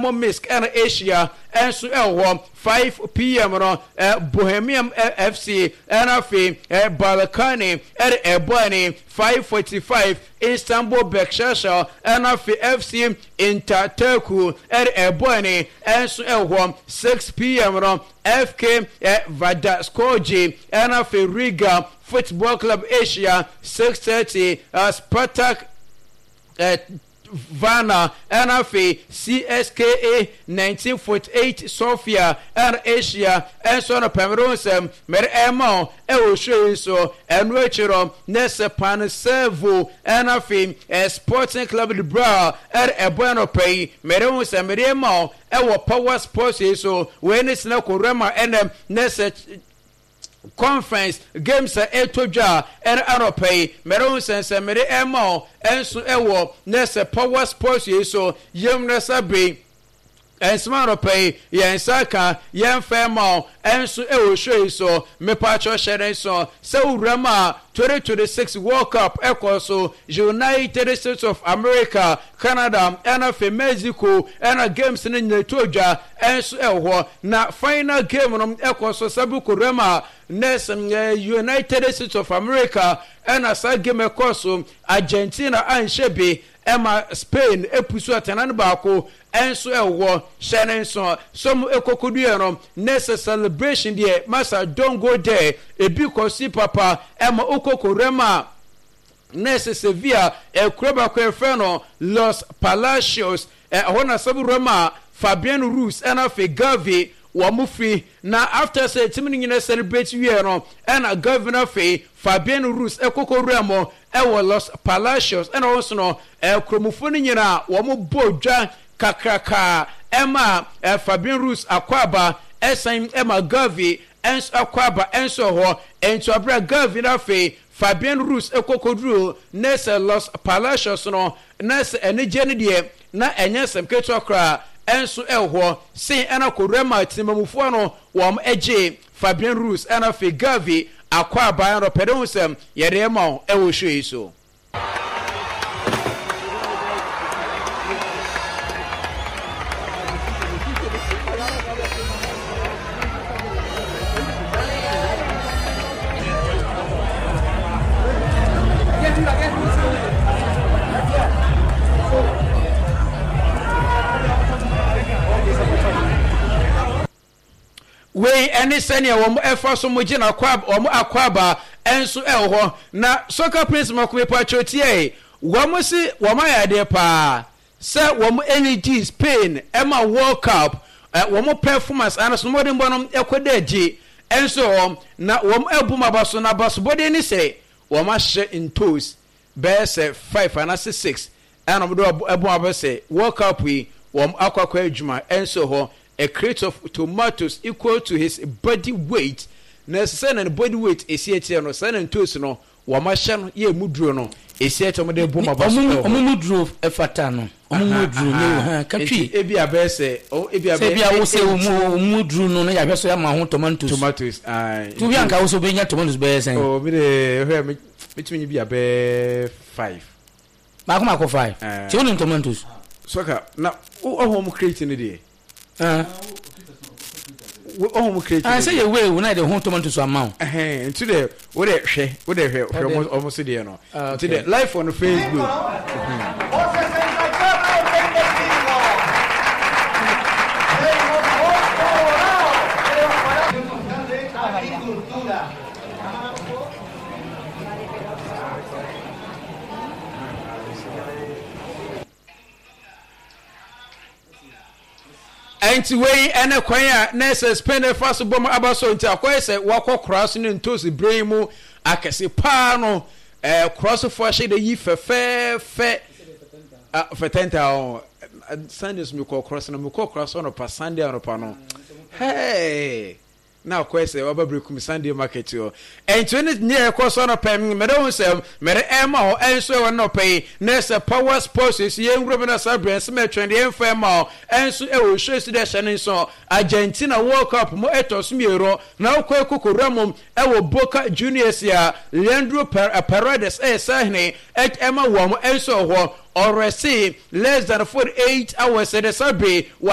Misk and Asia and so 5 p.m. no Bohemian FC and afi Balkani at Ebony 5:45 Istanbul Beşiktaş and afi FC Interteku at Ebony and so 6 p.m. no FK Vadaskoji and afi Riga Football Club Asia 6:30 Spartak Vana NFA CSKA 1948 Sofia and Asia and so on Pemeronsem Mer Emma Ewo so and Rachel Nessa Panasevo NFA Sporting Club de Bra and Ebuano Pay Meronsem Merema Ewo Power Sports so when it's na Korema and Nessa conference games etoja and aropay meron sense mere emo enso ewo nese power sports so yemna sabe ensmaro pay yen saka yen femo enso ewo show so me pacho shere so urama 2026 World Cup so United States of America, Canada, and Mexico, and games in Netoja, and na final game on so Sabuku Rema, United States of America, and a side game so Argentina and Shebi, Emma Spain, Epusu Atananbako, and so Shannon so some Ekokudiano, Nessa celebration there, Massa don't go there, a because Papa, Emma Okokorema Nessa Sevilla Kroba Querfeno Los Palacios Hona Saburama Fabian Rus and Afe Gavi Wamufi na after say timing in celebrate year and a governor fe Fabian Rus Ekokoremo Los Palacios and also no Kromofoni nyina wamu boja kakraka Emma Fabian Rus Akwaba Esan Emma Gavi ens akwaba enso ho ento abra Gavina fe Fabian Rus ekokodru nese Los Palacios no nese enegene de na enyesem keto akra enso ho sin ena korema timamufo no wom eje Fabian Rus ena fe Gavi akwaba no pedonsem yerema ewo hwe so we any senior wo efa so mo gina akwaba enso ho na soccer prince makwe pachotie wo mo si wo ma ya de pa se wo mo energy Spain Emma World Cup wo mo performance ana so modern bonom ekodaji enso na wo mo ebuma baso na baso body ni se wo ma hye in toes best 5 and 6 ana mo do ebuma base World Cup we wo akwakwa adwuma enso ho a crate of tomatoes equal to his body weight. Necessary and body weight is here no san toast no wamashan ye mudro no is here to the boom about mudro efatano mudro no country ebia bese o ebia wo se mudro no ya beso ya ma ho tomatoes to bi anka wo so benya tomatoes be sen o bi de me bia be 5 ba ko mako 5 ti won tomatoes so ka na o home crate ni de I say you will when I the home to so amount. To the what hwe almost there no. To the live on Facebook. Enti wey ene kwan a nurse spend fast bomb abaso nti akwai se wakọ cross ni ntosi brain mu akese pa no cross for she de yi fe fetenta on Sundays me call cross no me call cross on pa Sunday on pa no hey now kwese wababrekum Sunday market yo enti ne near cross on pa me don say me Emma o enso we no pay nurse power sports ye ngro na sabrem se me twende enfa ma enso e wo hwe si de hye so Argentina World Cup mo etos miero na okwa kokoramom e wo Boca Juniors ya Leandro Paredes sahne Emma wo enso ho already less than 48 hours at the survey